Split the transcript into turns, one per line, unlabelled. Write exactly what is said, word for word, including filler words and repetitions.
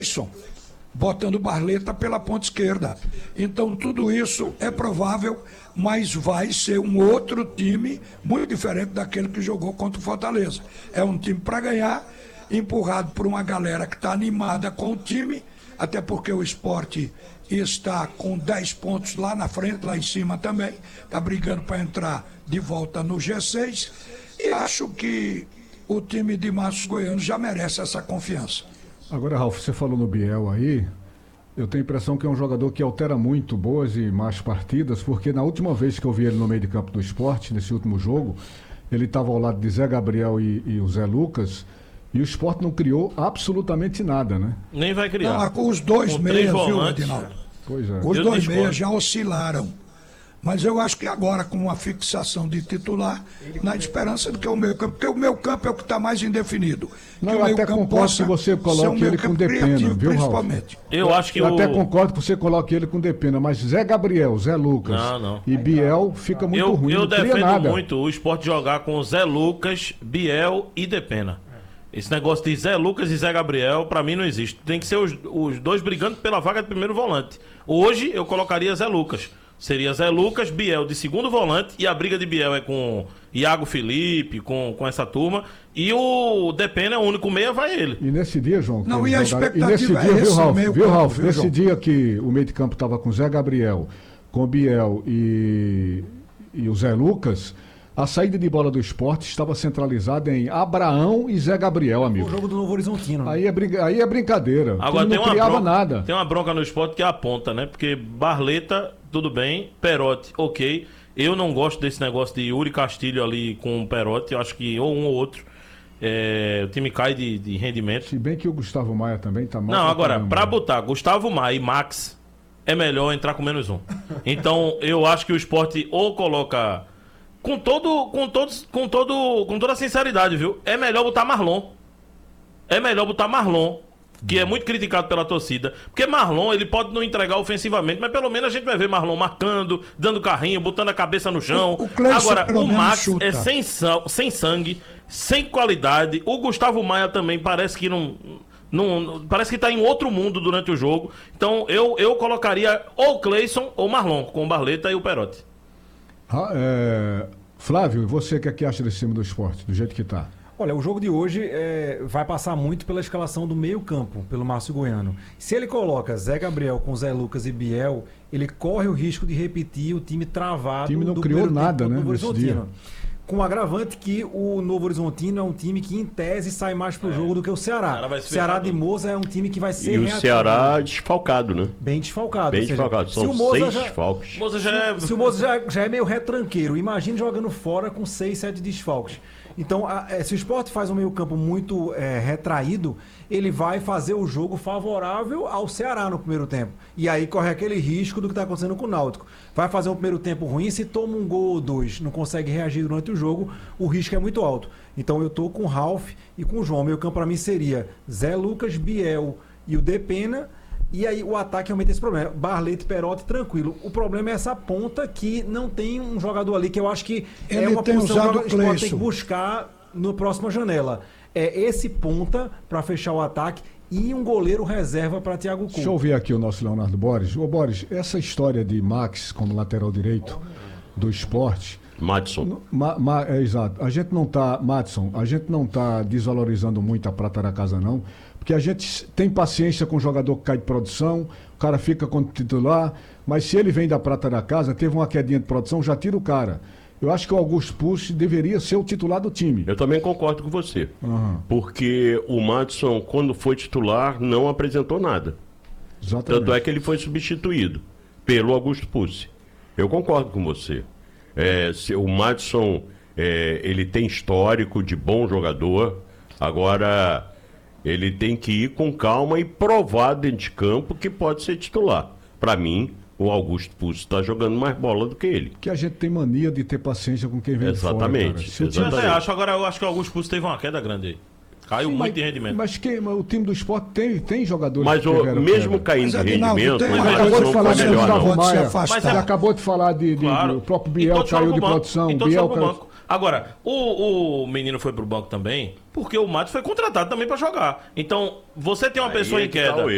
Cleison, botando Barleta pela ponta esquerda. Então tudo isso é provável, mas vai ser um outro time muito diferente daquele que jogou contra o Fortaleza. É um time para ganhar, empurrado por uma galera que está animada com o time, até porque o Sport está com dez pontos lá na frente, lá em cima também, está brigando para entrar de volta no G seis, e acho que o time de Márcio Goiano já merece essa confiança.
Agora, Ralf, você falou no Biel aí, eu tenho a impressão que é um jogador que altera muito boas e más partidas, porque na última vez que eu vi ele no meio de campo do Sport, nesse último jogo, ele estava ao lado de Zé Gabriel e, e o Zé Lucas, e o Sport não criou absolutamente nada, né?
Nem vai criar.
Não, com os dois
com
meias, viu,
volantes,
Edinaldo?
Pois é.
Os
Eu
dois
discordo.
meias já oscilaram. Mas eu acho que agora, com uma fixação de titular, na esperança de que o meio campo, porque o meio campo é o que está mais indefinido.
Não,
que
eu
o meio
até
campo
concordo
possa
que você
ser um
coloque
meio
ele com
campo
Depena,
criativo,
viu, Ralf?
principalmente.
Eu acho que
Eu
o...
até concordo que você coloque ele com Depena, mas Zé Gabriel, Zé Lucas
Não, não.
e Biel fica muito
eu,
ruim,
eu
não cria
defendo
nada.
muito o Sport jogar com Zé Lucas, Biel e Depena. Esse negócio de Zé Lucas e Zé Gabriel, pra mim não existe. Tem que ser os, os dois brigando pela vaga de primeiro volante. Hoje eu colocaria Zé Lucas. Seria Zé Lucas, Biel de segundo volante, e a briga de Biel é com Iago Felipe, com, com essa turma, e o Depena é o único meia, vai ele.
E nesse dia, João...
Não,
que
e a
eles jogaram-
expectativa
e nesse
é
dia, viu,
esse
Ralf?
meio
Viu,
campo,
Ralf?
viu,
Nesse
João?
dia que o meio de campo estava com Zé Gabriel, com Biel e, e o Zé Lucas, a saída de bola do Sport estava centralizada em Abraão e Zé Gabriel, amigo.
O jogo do Novo Horizontino.
Aí é, brinca- aí é brincadeira.
Agora
Tu
tem
não
uma,
criava
bronca,
nada.
tem uma bronca no Sport que é a ponta, né? Porque Barleta, tudo bem, Perotti, ok. Eu não gosto desse negócio de Yuri Castilho ali com o Perotti, eu acho que ou um ou outro. É, o time cai de, de rendimento.
Se bem que o Gustavo Maia também tá mal.
Não,
pra
agora,
caramba.
pra botar Gustavo Maia e Max, é melhor entrar com menos um. Então, eu acho que o Sport ou coloca... Com todo, com todos, com todo, com toda a sinceridade, viu? É melhor botar Marlon. É melhor botar Marlon, que é muito criticado pela torcida. Porque Marlon, ele pode não entregar ofensivamente, mas pelo menos a gente vai ver Marlon marcando, dando carrinho, botando a cabeça no chão.
O- o Cleison,
Agora,
pelo
o
menos,
Max
chuta.
é sem, sa- sem sangue, sem qualidade. O Gustavo Maia também parece que não... Não, parece que tá em outro mundo durante o jogo. Então eu, eu colocaria ou Cleison ou Marlon, com o Barleta e o Perotti.
Ah, é, Flávio, e você o que é que acha desse time do Sport, do jeito que tá?
Olha, o jogo de hoje é, vai passar muito pela escalação do meio-campo, pelo Márcio Goiano. Se ele coloca Zé Gabriel com Zé Lucas e Biel, ele corre o risco de repetir o time travado.
O time não
do
criou
primeiro
nada,
tempo do
né,
Novo
nesse
Horizontino. Com o agravante que o Novo Horizontino é um time que, em tese, sai mais pro jogo do que o Ceará.
Ceará vai
O
se
Ceará
fechar
de
tudo.
Moza é um time que vai ser
E o
reativo.
Ceará desfalcado, né?
Bem desfalcado.
Bem
ou seja,
desfalcado.
se
São
o Moza
seis
já-
desfalques.
Moça já é...
Se o Moza já, já é meio retranqueiro, imagine jogando fora com seis, sete desfalques. Então, a- é, se o Sport faz um meio campo muito é, retraído, ele vai fazer o jogo favorável ao Ceará no primeiro tempo. E aí corre aquele risco do que está acontecendo com o Náutico. Vai fazer um primeiro tempo ruim, se toma um gol ou dois, não consegue reagir durante o jogo, o risco é muito alto. Então eu tô com o Ralf e com o João. Meio campo para mim seria Zé Lucas, Biel e o Depena. E aí o ataque realmente tem esse problema. Barleta e Perotti, tranquilo. O problema é essa ponta que não tem um jogador ali, que eu acho que é
Ele
uma
tem
posição
usado
que o Sport tem que
Cleison.
buscar na próxima janela. É esse ponta para fechar o ataque e um goleiro reserva para Thiago
Deixa eu
Couto.
ouvir aqui o nosso Leonardo Borges. Ô Borges, essa história de Max como lateral direito do Sport...
Madison.
Ma, ma- é exato. A gente não tá, Madison, a gente não tá desvalorizando muito a prata da casa, não. Porque a gente tem paciência com o jogador que cai de produção, o cara fica como titular, mas se ele vem da prata da casa, teve uma quedinha de produção, já tira o cara. Eu acho que o Augusto Pucci deveria ser o titular do time.
Eu também concordo com você.
Aham.
Porque o Madison, quando foi titular, não apresentou nada.
Exatamente.
Tanto é que ele foi substituído pelo Augusto Pucci. Eu concordo com você. É, se- o Madison, é, ele tem histórico de bom jogador. Agora, ele tem que ir com calma e provar dentro de campo que pode ser titular. Para mim, o Augusto Pucci está jogando mais bola do que ele.
Que a gente tem mania de ter paciência com quem vem de fora.
Exatamente,
cara. Se o
Eu
time-
até
Exatamente.
acho, agora eu acho que o Augusto Pucci teve uma queda grande aí. Caiu
Sim,
muito
mas,
de rendimento.
Mas, que, mas o time do Sport tem, tem jogadores
Mas
que
o,
tiveram
mesmo
queda.
caindo
Mas,
de
Adinaldo,
rendimento,
tem
o
uma-
Madison
Acabou de
não
falar
foi
de
melhor,
Gustavo
não.
Pode se
Maia.
afastar.
Ele acabou de falar de, de-
Claro.
do próprio
E
Biel
todos
caiu
foram
de
pro banco.
produção.
E todos
Biel
foram pro
caiu...
banco. Agora, o, o menino foi pro banco também porque o Matos foi contratado também pra jogar. Então, você tem uma
Aí
pessoa
é
em
que tá
queda.
o erro.